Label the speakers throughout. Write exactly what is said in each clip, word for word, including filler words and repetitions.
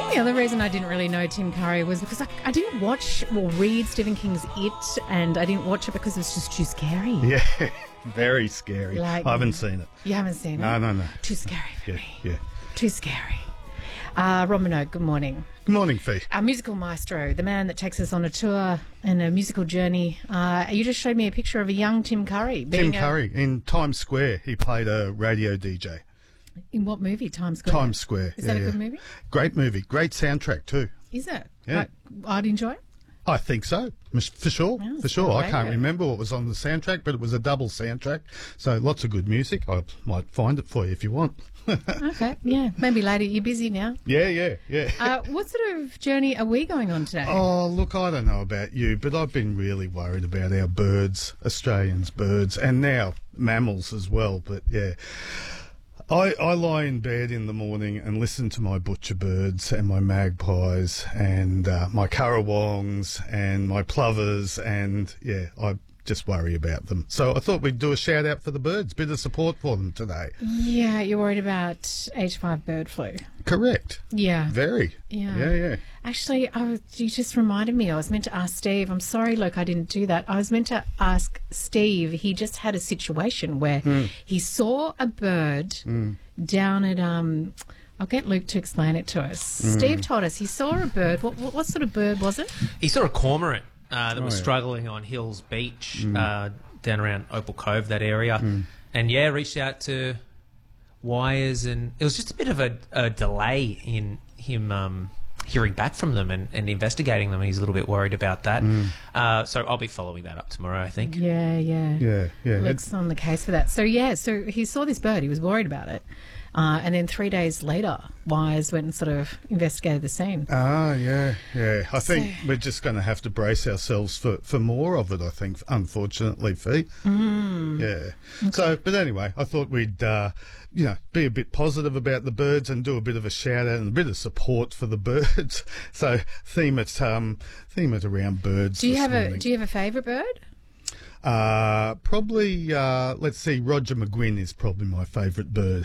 Speaker 1: The other reason I didn't really know Tim Curry was because I, I didn't watch or read Stephen King's It, and I didn't watch it because it was just too scary.
Speaker 2: Yeah, very scary.
Speaker 1: Like,
Speaker 2: I haven't seen it.
Speaker 1: You haven't seen it?
Speaker 2: No, no, no.
Speaker 1: Too scary for
Speaker 2: Yeah,
Speaker 1: me.
Speaker 2: yeah.
Speaker 1: Too scary. Uh, Rob Minogue, good morning.
Speaker 2: Good morning, Fee.
Speaker 1: Our musical maestro, the man that takes us on a tour and a musical journey. Uh, you just showed me a picture of a young Tim Curry.
Speaker 2: Tim
Speaker 1: being a-
Speaker 2: Curry in Times Square. He played a radio D J.
Speaker 1: In what movie? Times Square?
Speaker 2: Times Square.
Speaker 1: Is
Speaker 2: yeah,
Speaker 1: that a
Speaker 2: yeah.
Speaker 1: good movie?
Speaker 2: Great movie. Great soundtrack too.
Speaker 1: Is it?
Speaker 2: Yeah.
Speaker 1: Like, I'd enjoy it.
Speaker 2: I think so, for sure.
Speaker 1: Yeah,
Speaker 2: for sure. I
Speaker 1: great.
Speaker 2: can't remember what was on the soundtrack, but it was a double soundtrack. So lots of good music. I might find it for you if you want.
Speaker 1: Okay, yeah. Maybe later. You're busy now.
Speaker 2: Yeah, yeah, yeah.
Speaker 1: Uh, what sort of journey are we going on today?
Speaker 2: Oh, look, I don't know about you, but I've been really worried about our birds, Australians' birds, and now mammals as well. But yeah, I, I lie in bed in the morning and listen to my butcher birds and my magpies and uh, my currawongs and my plovers, and yeah, I just worry about them. So I thought we'd do a shout out for the birds, bit of support for them today.
Speaker 1: Yeah, you're worried about H five bird flu.
Speaker 2: Correct.
Speaker 1: Yeah.
Speaker 2: Very.
Speaker 1: Yeah.
Speaker 2: Yeah, yeah.
Speaker 1: Actually, I was, you just reminded me. I was meant to ask Steve. I'm sorry, look, I didn't do that. I was meant to ask Steve. He just had a situation where
Speaker 2: Mm.
Speaker 1: he saw a bird
Speaker 2: Mm.
Speaker 1: down at um. I'll get Luke to explain it to us.
Speaker 2: Mm.
Speaker 1: Steve told us he saw a bird. What, what, what sort of bird was it?
Speaker 3: He saw a cormorant uh, that
Speaker 2: Oh,
Speaker 3: was
Speaker 2: yeah.
Speaker 3: struggling on Hills Beach
Speaker 2: Mm.
Speaker 3: uh, down around Opal Cove, that area.
Speaker 2: Mm.
Speaker 3: And, yeah, reached out to Wires, and it was just a bit of a, a delay in him um, hearing back from them and, and investigating them. He's a little bit worried about that.
Speaker 2: Mm.
Speaker 3: Uh, so I'll be following that up tomorrow, I think.
Speaker 1: Yeah, yeah.
Speaker 2: Yeah, yeah.
Speaker 1: Luke's on the case for that. So, yeah, so he saw this bird. He was worried about it. Uh, and then three days later, Wires went and sort of investigated the scene.
Speaker 2: Ah, yeah, yeah. I think
Speaker 1: So-
Speaker 2: we're just going to have to brace ourselves for, for more of it, I think, unfortunately, Fee.
Speaker 1: Mm.
Speaker 2: Yeah. So, but anyway, I thought we'd, uh, you know, be a bit positive about the birds and do a bit of a shout out and a bit of support for the birds. So, theme it, um, theme it around birds.
Speaker 1: Do you
Speaker 2: this
Speaker 1: have a
Speaker 2: morning.
Speaker 1: Do you have a favourite bird?
Speaker 2: Uh, probably, uh, let's see, Roger McGuinn is probably my favourite bird.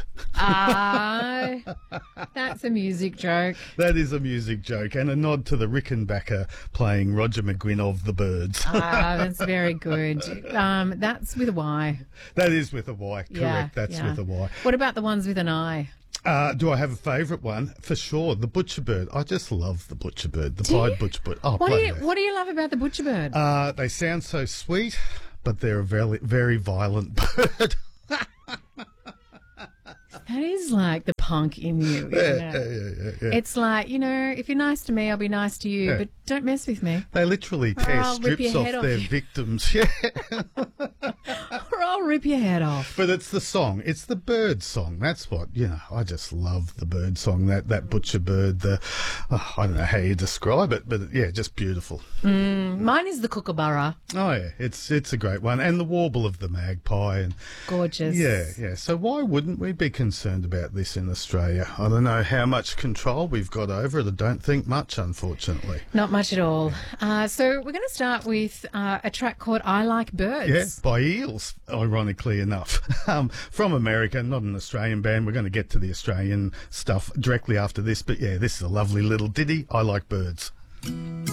Speaker 1: Ah, that's a music joke.
Speaker 2: That is a music joke and a nod to the Rickenbacker playing Roger McGuinn of the Birds.
Speaker 1: Ah, that's very good. Um, that's with a Y.
Speaker 2: That is with a Y, correct.
Speaker 1: Yeah,
Speaker 2: That's
Speaker 1: yeah.
Speaker 2: with a Y.
Speaker 1: What about the ones with an I?
Speaker 2: Uh, do I have a favourite one? For sure, the butcher bird. I just love the butcher bird, the
Speaker 1: Do
Speaker 2: pied
Speaker 1: you?
Speaker 2: butcher bird. Oh,
Speaker 1: What do
Speaker 2: bloody
Speaker 1: you
Speaker 2: hell.
Speaker 1: What do you love about the butcher bird?
Speaker 2: Uh, they sound so sweet, but they're a very, very violent bird.
Speaker 1: That is like the punk in you, isn't
Speaker 2: yeah,
Speaker 1: it?
Speaker 2: yeah, yeah, yeah, yeah.
Speaker 1: It's like, you know, if you're nice to me, I'll be nice to you,
Speaker 2: Yeah.
Speaker 1: but don't mess with me.
Speaker 2: They literally tear
Speaker 1: I'll rip
Speaker 2: strips
Speaker 1: your
Speaker 2: off
Speaker 1: head off
Speaker 2: their
Speaker 1: you.
Speaker 2: victims. Yeah.
Speaker 1: Or I'll rip your head off.
Speaker 2: But it's the song. It's the bird song. That's what, you know, I just love the bird song. That that butcher bird, the, oh, I don't know how you describe it, but yeah, just beautiful.
Speaker 1: Mm, mine is the kookaburra.
Speaker 2: Oh, yeah, it's it's a great one. And the warble of the magpie. And
Speaker 1: Gorgeous.
Speaker 2: yeah, yeah. So why wouldn't we be concerned about this in Australia? I don't know how much control we've got over it. I don't think much, unfortunately.
Speaker 1: Not much at all. Uh, so we're going to start with uh, a track called I Like Birds.
Speaker 2: Yeah, by Eels, ironically enough. um, from America, not an Australian band. We're going to get to the Australian stuff directly after this. But yeah, this is a lovely little ditty. I Like Birds.